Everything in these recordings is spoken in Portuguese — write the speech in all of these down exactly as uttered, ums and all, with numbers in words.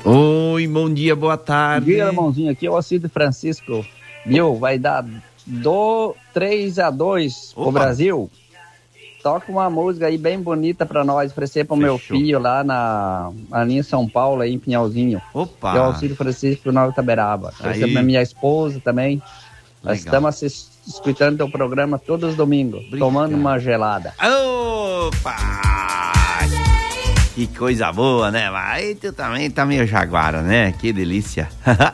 Oi, bom dia, boa tarde. Bom dia, irmãozinho. Aqui é o Alcido Francisco. Viu? Vai dar do três a dois pro Brasil. Toca uma música aí bem bonita pra nós, oferecer pro Fechou. meu filho lá na, na linha São Paulo, aí em Pinhalzinho. Opa! Que é o Alcido Francisco Nova Itaberaba. Oferecer pra minha esposa também. Legal. Nós estamos assist, escutando teu programa todos os domingos, Obrigado. tomando uma gelada. Opa! Que coisa boa, né? Mas tu também tá meio jaguara, né? Que delícia.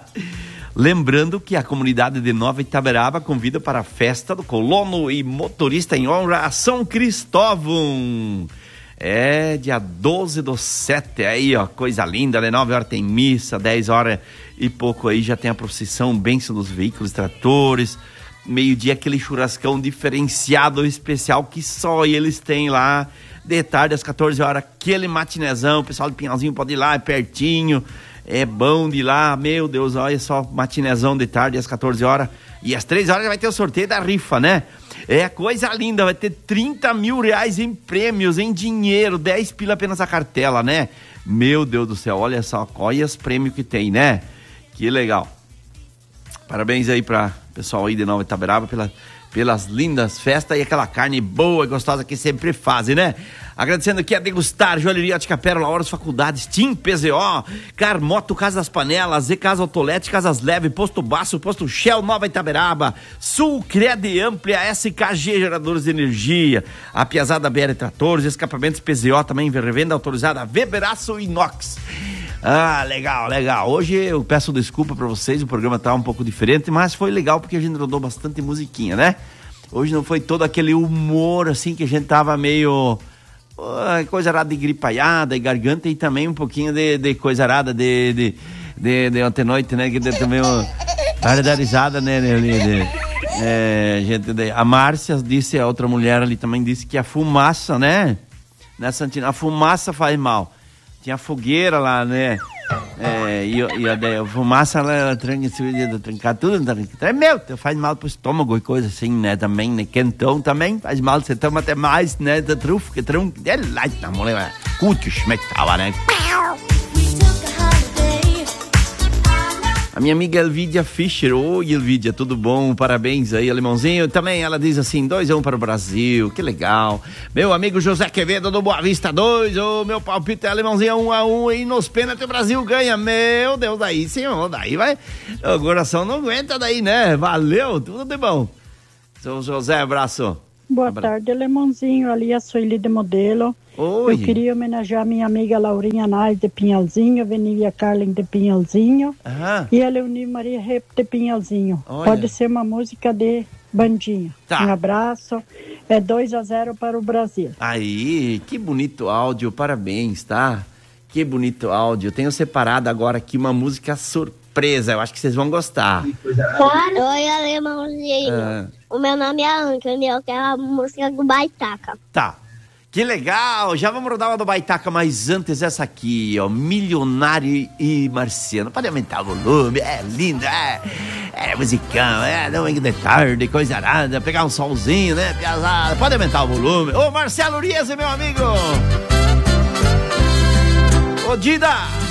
Lembrando que a comunidade de Nova Itaberaba convida para a festa do colono e motorista em honra a São Cristóvão. É dia doze do sete, aí ó, coisa linda, né? nove horas tem missa, dez horas e pouco aí já tem a procissão, bênção dos veículos, tratores. Meio-dia aquele churrascão diferenciado, especial que só eles têm lá. De tarde às quatorze horas, aquele matinezão, o pessoal de Pinhalzinho pode ir lá, é pertinho. É bom de ir lá, meu Deus, olha só, matinezão de tarde às quatorze horas. E às três horas vai ter o sorteio da rifa, né? É coisa linda, vai ter trinta mil reais em prêmios, em dinheiro, dez pila apenas a cartela, né? Meu Deus do céu, olha só, olha os prêmios que tem, né? Que legal. Parabéns aí para o pessoal aí de Nova Itaberaba pela, pelas lindas festas e aquela carne boa e gostosa que sempre fazem, né? Agradecendo aqui a Degustar, Joalheria Ótica Pérola, Horas Faculdades, Tim P Z O, Carmoto, Casa das Panelas, Z Casa Autolete, Casas Leve, Posto Baço, Posto Shell, Nova Itaberaba, Sul Cred Amplia, S K G Geradores de Energia, a Piazada B R Tratores, Escapamentos P Z O também, revenda autorizada, Weberaço Inox. Ah, legal, legal. Hoje eu peço desculpa pra vocês, o programa tá um pouco diferente, mas foi legal porque a gente rodou bastante musiquinha, né? Hoje não foi todo aquele humor assim que a gente tava meio... coisa arada de gripaiada e garganta e também um pouquinho de, de coisa arada de, de, de, de ontem noite, né? Que de, também uma risada, né? De, de, é, gente, de, a Márcia disse, a outra mulher ali também disse que a fumaça, né? Né, Santina? A fumaça faz mal. Tinha fogueira lá, né? É, e, e a, a fumaça ela tranca, trancar tudo, é meu, faz mal pro estômago e coisa assim, né? Também, né? Quentão também faz mal, você toma até mais, né? Da trufa, que trunca, é lá, na mulher, gut schmeckt, né? A minha amiga Elvídia Fischer, oi Elvídia, tudo bom? Parabéns aí, alemãozinho. Também ela diz assim, dois a um para o Brasil, que legal. Meu amigo José Quevedo do Boa Vista, dois, o meu palpite é alemãozinho, um a um, e nos pênaltis o Brasil ganha. Meu Deus, daí senhor, daí vai, o coração não aguenta daí, né? Valeu, tudo de bom. São José, abraço. Boa Abra... tarde, alemãozinho, ali a Sueli de Modelo. Oi. Eu queria homenagear minha amiga Laurinha Nais de Pinhalzinho, Venívia Carlin de Pinhalzinho. Aham. E a Leonir Maria Rep de Pinhalzinho. Olha. Pode ser uma música de bandinha. Tá. Um abraço. É dois a zero para o Brasil. Aí, que bonito áudio, parabéns, tá? Que bonito áudio. Eu tenho separado agora aqui uma música surpresa, eu acho que vocês vão gostar. Oi, alemãozinho. Ah. O meu nome é Anthony, eu quero a música do Baitaca. Tá. Que legal, já vamos rodar uma do Baitaca, mas antes essa aqui, ó, Milionário e Marciano. Pode aumentar o volume, é linda, é, é musicão, é domingo de tarde, coisa arada, pegar um solzinho, né, piazada, pode aumentar o volume. Ô, Marcelo Riese, meu amigo. Ô, Dida.